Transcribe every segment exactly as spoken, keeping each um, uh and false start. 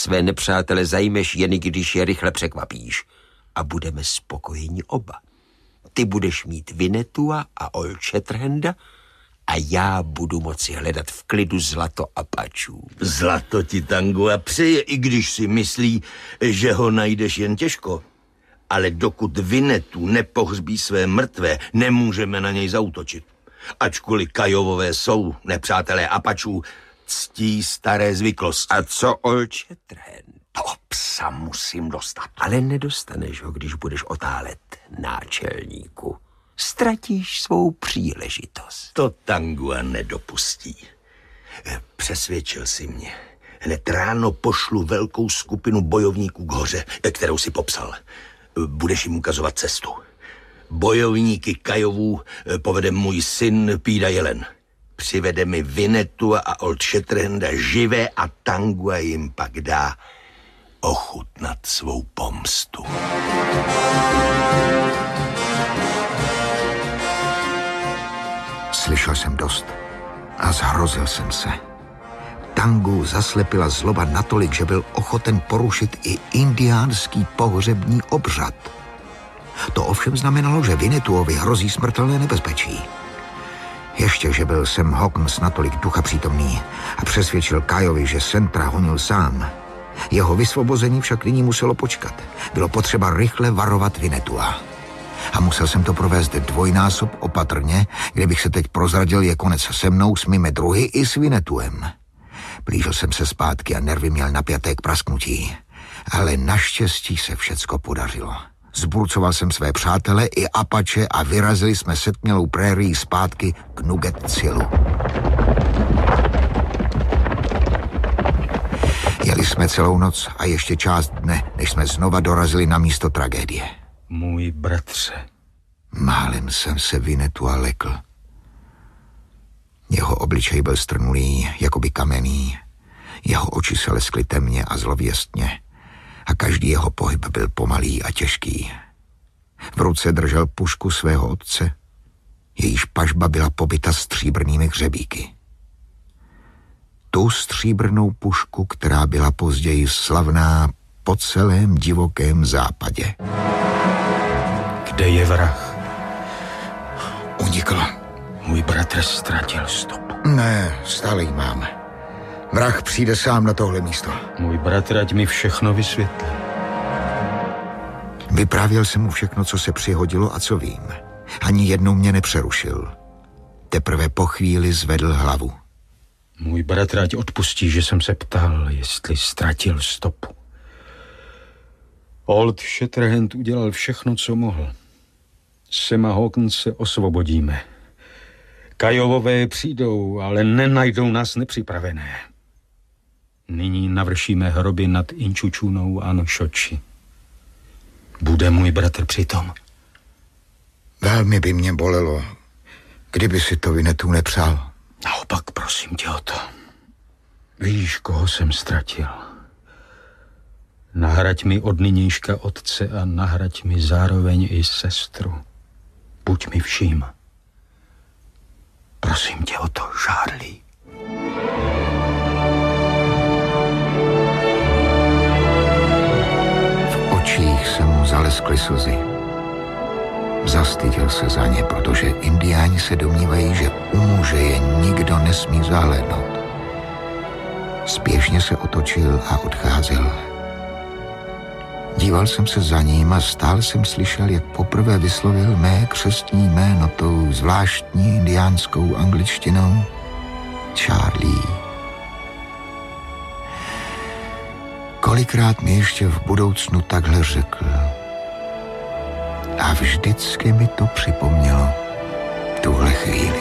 své nepřátele zajmeš, jen když je rychle překvapíš. A budeme spokojeni oba. Ty budeš mít Winnetua a Old Shatterhanda a já budu moci hledat v klidu zlato Apačů. Zlato ti Tangua přeje, i když si myslí, že ho najdeš jen těžko. Ale dokud Winnetu nepohřbí své mrtvé, nemůžeme na něj zaútočit. Ačkoliv Kajovové jsou nepřátelé Apačů, ctí staré zvyklosti. A co Old Shatterhand? To psa musím dostat. Ale nedostaneš ho, když budeš otálet, náčelníku. Ztratíš svou příležitost. To Tangua nedopustí. Přesvědčil si mě. Hned ráno pošlu velkou skupinu bojovníků k hoře, kterou si popsal. Budeš jim ukazovat cestu. Bojovníky Kajovů povede můj syn Pída Jelen. Přivede mi Winnetua a Old Shatterhanda živé a Tangua jim pak dá ochutnat svou pomstu. Slyšel jsem dost a zhrozil jsem se. Tangu zaslepila zloba natolik, že byl ochoten porušit i indiánský pohřební obřad. To ovšem znamenalo, že Winnetuovi hrozí smrtelné nebezpečí. Ještě, že byl Sam Hawkins natolik ducha přítomný a přesvědčil Kajovi, že Sentra honil sám. Jeho vysvobození však nyní muselo počkat. Bylo potřeba rychle varovat Winnetua. A musel jsem to provést dvojnásob opatrně, kdybych se teď prozradil, je konec se mnou, s mými druhy i s Winnetuem. Blížil jsem se zpátky a nervy měl napjaté k prasknutí. Ale naštěstí se všecko podařilo. Zburcoval jsem své přátele i Apache a vyrazili jsme setmělou prérií zpátky k Nugget Cielu. Jeli jsme celou noc a ještě část dne, než jsme znova dorazili na místo tragédie. Můj bratře. Málem jsem se Winnetua lekl. Jeho obličej byl strnulý, jakoby kamenný. Jeho oči se leskly temně a zlověstně. A každý jeho pohyb byl pomalý a těžký. V ruce držel pušku svého otce. Jejíž pažba byla pobyta stříbrnými hřebíky. Tu stříbrnou pušku, která byla později slavná po celém divokém západě. Kde je vrah? Unikl. Můj bratr ztratil stop. Ne, stále jí mám. Vrah přijde sám na tohle místo. Můj bratr, ať mi všechno vysvětlí. Vyprávěl jsem mu všechno, co se přihodilo a co vím. Ani jednou mě nepřerušil. Teprve po chvíli zvedl hlavu. Můj bratr, ať odpustí, že jsem se ptal, jestli ztratil stopu. Old Shatterhand udělal všechno, co mohl. Sama Hawkins se osvobodíme. Kajovové přijdou, ale nenajdou nás nepřipravené. Nyní navršíme hroby nad Inčučunou a Nošoči. Bude můj bratr přitom? Velmi by mě bolelo, kdyby si to Winnetu nepřál. Naopak, prosím tě o to. Víš, koho jsem ztratil. Nahraď mi od nynějška otce a nahraď mi zároveň i sestru. Buď mi vším. Prosím tě o to, Charlie. V očích se mu zaleskly slzy. Zastyděl se za ně, protože indiáni se domnívají, že u muže je nikdo nesmí zahlédnout. Spěšně se otočil a odcházel. Díval jsem se za ním a stále jsem slyšel, jak poprvé vyslovil mé křestní jméno tou zvláštní indiánskou angličtinou. Charlie. Kolikrát mi ještě v budoucnu takhle řekl. A vždycky mi to připomnělo tuhle chvíli.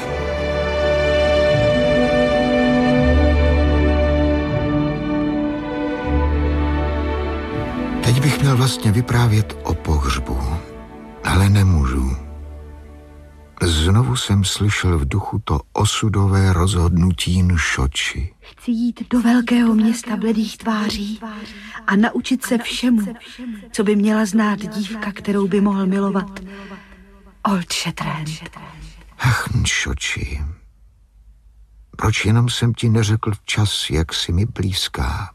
Teď bych měl vlastně vyprávět o pohřbu, ale nemůžu. Znovu jsem slyšel v duchu to osudové rozhodnutí Nšoči. Chci jít do velkého města bledých tváří a naučit se všemu, co by měla znát dívka, kterou by mohl milovat Old Shatterhand. Ach, Nšoči, proč jenom jsem ti neřekl včas, jak jsi mi blízká?